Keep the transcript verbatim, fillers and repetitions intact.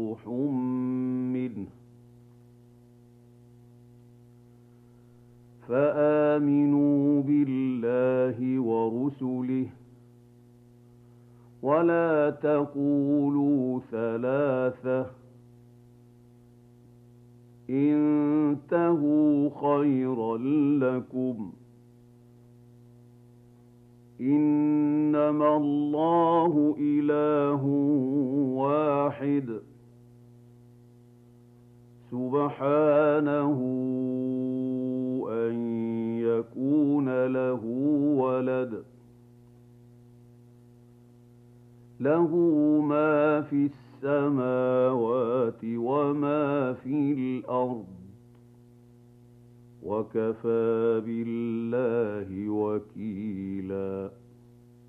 روح منه فآمنوا بالله ورسله ولا تقولوا ثلاثة انتهوا خيرا لكم إنما الله إله واحد سبحانه أن يكون له ولد له ما في السماوات وما في الأرض وكفى بالله وكيلا